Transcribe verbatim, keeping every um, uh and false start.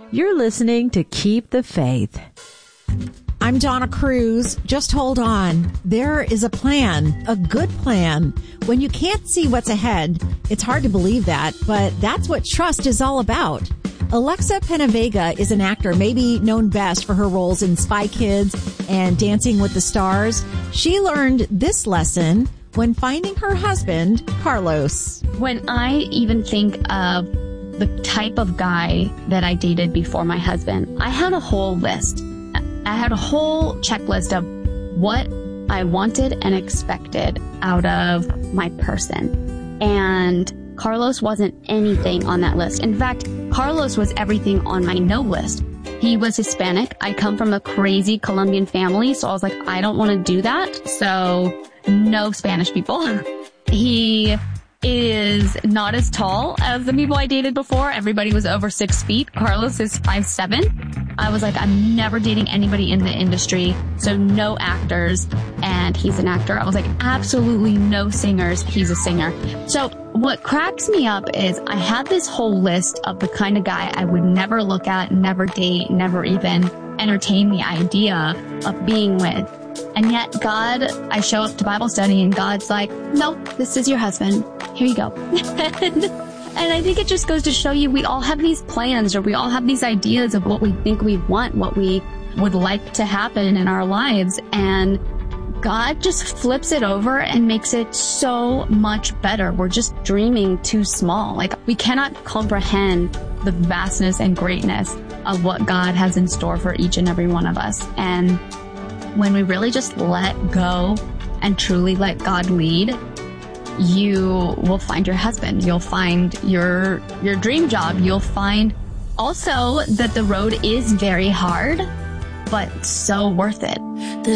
You're listening to Keep the Faith. I'm Donna Cruz. Just hold on. There is a plan, a good plan. When you can't see what's ahead, it's hard to believe that, but that's what trust is all about. Alexa Penavega is an actor, maybe known best for her roles in Spy Kids and Dancing with the Stars. She learned this lesson when finding her husband, Carlos. When I even think of the type of guy that I dated before my husband, I had a whole list. I had a whole checklist of what I wanted and expected out of my person. And Carlos wasn't anything on that list. In fact, Carlos was everything on my no list. He was Hispanic. I come from a crazy Colombian family, so I was like, I don't want to do that. So no Spanish people. He is not as tall as the people I dated before. Everybody was over six feet. Carlos is five seven. I was like, I'm never dating anybody in the industry, so no actors, and he's an actor. I was like, absolutely no singers. He's a singer. So what cracks me up is I had this whole list of the kind of guy I would never look at, never date, never even entertain the idea of being with. And yet God, I show up to Bible study and God's like, no, this is your husband. Here you go. And I think it just goes to show you we all have these plans, or we all have these ideas of what we think we want, what we would like to happen in our lives. And God just flips it over and makes it so much better. We're just dreaming too small. Like, we cannot comprehend the vastness and greatness of what God has in store for each and every one of us. And when we really just let go and truly let God lead, you will find your husband. You'll find your your dream job. You'll find also that the road is very hard, but so worth it.